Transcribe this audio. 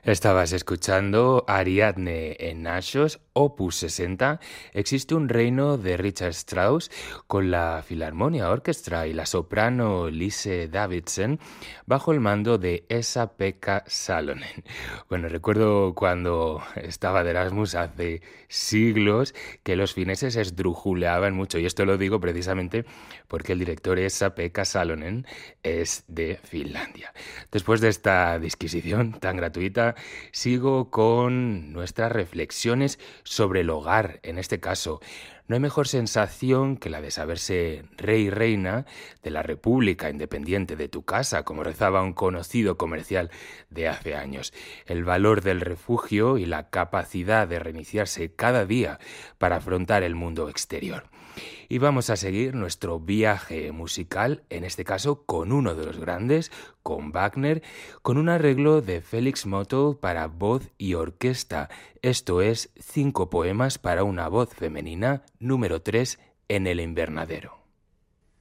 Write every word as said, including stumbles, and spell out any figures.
Estabas escuchando Ariadne en Naxos, Opus sesenta. Existe un reino de Richard Strauss con la Filarmonia Orchestra y la soprano Lise Davidsen bajo el mando de Esa-Pekka Salonen. Bueno, recuerdo cuando estaba de Erasmus hace siglos que los fineses esdrujuleaban mucho, y esto lo digo precisamente porque el director Esa-Pekka Salonen es de Finlandia. Después de esta disquisición tan gratuita, sigo con nuestras reflexiones sobre el hogar, en este caso. No hay mejor sensación que la de saberse rey y reina de la república independiente de tu casa, como rezaba un conocido comercial de hace años. El valor del refugio y la capacidad de reiniciarse cada día para afrontar el mundo exterior. Y vamos a seguir nuestro viaje musical, en este caso con uno de los grandes, con Wagner, con un arreglo de Félix Mottl para voz y orquesta. Esto es Cinco poemas para una voz femenina, número tres en el invernadero.